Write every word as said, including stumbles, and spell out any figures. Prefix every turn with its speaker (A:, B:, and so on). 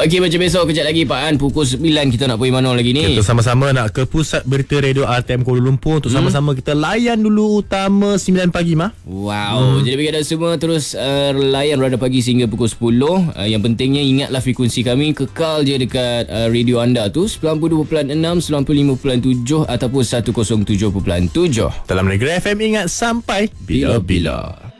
A: Okey, macam besok kejap lagi Pak An, pukul sembilan kita nak pergi mana lagi ni?
B: Kita sama-sama nak ke pusat berita radio R T M Kuala Lumpur untuk hmm. sama-sama kita layan dulu utama sembilan pagi mah.
A: Wow. Hmm. Jadi bagi anda semua terus uh, layan Radar Pagi sehingga pukul sepuluh. Uh, yang pentingnya ingatlah frekuensi kami kekal je dekat uh, radio anda tu sembilan puluh dua perpuluhan enam, sembilan puluh lima perpuluhan tujuh ataupun seratus tujuh perpuluhan tujuh.
B: Dalam Negeri F M ingat sampai bila-bila.